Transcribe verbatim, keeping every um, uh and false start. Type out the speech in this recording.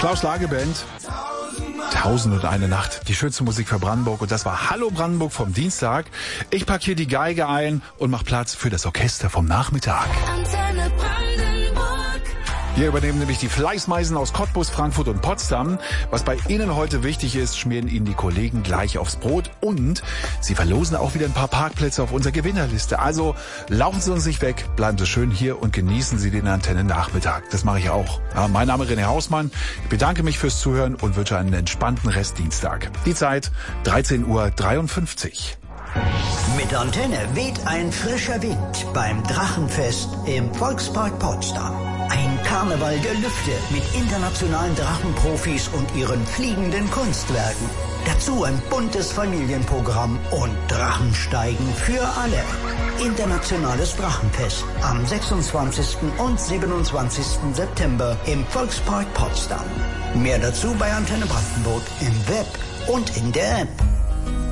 Klaus Lage Band. Tausend und eine Nacht, die schönste Musik für Brandenburg. Und das war Hallo Brandenburg vom Dienstag. Ich packe hier die Geige ein und mache Platz für das Orchester vom Nachmittag. Antenne Brandenburg. Wir übernehmen nämlich die Fleißmeisen aus Cottbus, Frankfurt und Potsdam. Was bei Ihnen heute wichtig ist, schmieren Ihnen die Kollegen gleich aufs Brot. Und Sie verlosen auch wieder ein paar Parkplätze auf unserer Gewinnerliste. Also laufen Sie uns nicht weg, bleiben Sie schön hier und genießen Sie den Antenne-Nachmittag. Das mache ich auch. Ja, mein Name ist René Hausmann. Ich bedanke mich fürs Zuhören und wünsche einen entspannten Restdienstag. Die Zeit dreizehn Uhr dreiundfünfzig. Mit Antenne weht ein frischer Wind beim Drachenfest im Volkspark Potsdam. Ein Karneval der Lüfte mit internationalen Drachenprofis und ihren fliegenden Kunstwerken. Dazu ein buntes Familienprogramm und Drachensteigen für alle. Internationales Drachenfest am sechsundzwanzigsten und siebenundzwanzigsten September im Volkspark Potsdam. Mehr dazu bei Antenne Brandenburg im Web und in der App.